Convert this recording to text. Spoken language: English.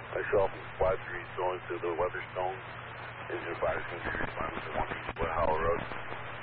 Myself and Squad 3 going to the Weatherstone. Engine fire is going to be responding to 1 East Wood Hollow Road.